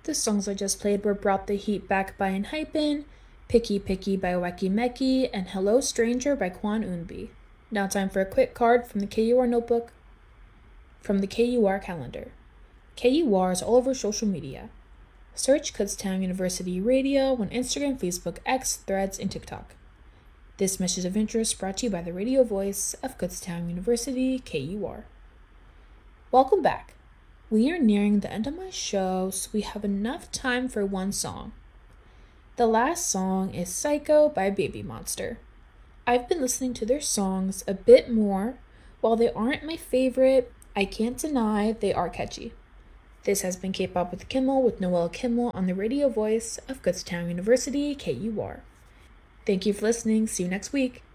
The songs I just played were Brought the Heat Back by Enhypen, Picky Picky by Wacky Meki, and Hello Stranger by Kwan Unbi. Now time for a quick card from the KUR notebook, from the KUR calendar. KUR is all over social media. Search Kutztown University Radio on Instagram, Facebook, X, Threads, and TikTok. This message of interest brought to you by the radio voice of Kutztown University, KUR. Welcome back. We are nearing the end of my show, so we have enough time for one song. The last song is Psycho by Baby Monster. I've been listening to their songs a bit more. While they aren't my favorite, I can't deny they are catchy. This has been K-Pop with Kimmel with Noelle Kimmel on the radio voice of Kutztown University, KUR. Thank you for listening. See you next week.